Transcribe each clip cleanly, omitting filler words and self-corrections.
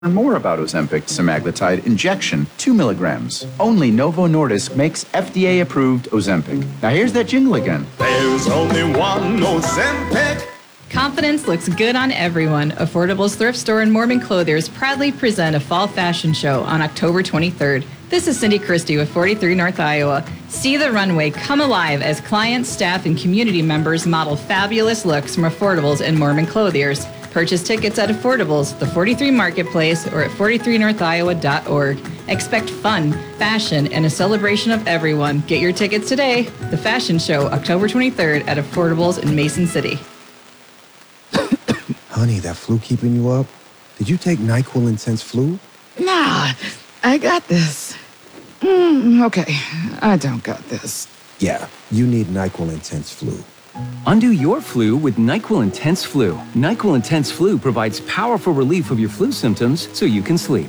Learn more about Ozempic semaglutide injection, 2 milligrams. Only Novo Nordisk makes FDA-approved Ozempic. Now here's that jingle again. There's only one Ozempic. Confidence looks good on everyone. Affordable's thrift store and Mormon Clothiers proudly present a fall fashion show on October 23rd. This is Cindy Christie with 43 North Iowa. See the runway come alive as clients, staff, and community members model fabulous looks from Affordable's and Mormon Clothiers. Purchase tickets at Affordable's, the 43 Marketplace, or at 43northiowa.org. Expect fun, fashion, and a celebration of everyone. Get your tickets today. The fashion show, October 23rd at Affordable's in Mason City. Honey, that flu keeping you up? Did you take NyQuil Intense Flu? Nah, I got this. Okay, I don't got this. Yeah, you need NyQuil Intense Flu. Undo your flu with NyQuil Intense Flu. NyQuil Intense Flu provides powerful relief of your flu symptoms so you can sleep.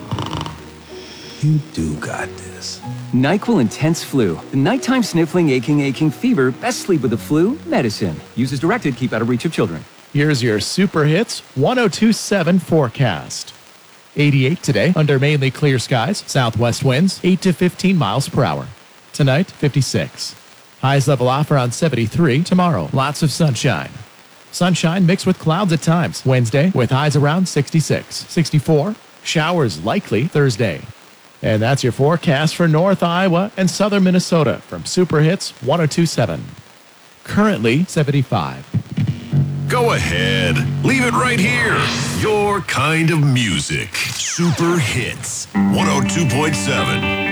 You do got this. NyQuil Intense Flu. The nighttime sniffling, aching fever. Best sleep with the flu medicine. Use as directed. Keep out of reach of children. Here's your Super Hits 1027 forecast. 88 today under mainly clear skies. Southwest winds 8 to 15 miles per hour. Tonight, 56. Highs level off around 73 tomorrow. Lots of sunshine. Sunshine mixed with clouds at times. Wednesday with highs around 66. 64. Showers likely Thursday. And that's your forecast for North Iowa and Southern Minnesota from Super Hits 1027. Currently 75. Go ahead. Leave it right here. Your kind of music. Super Hits 102.7.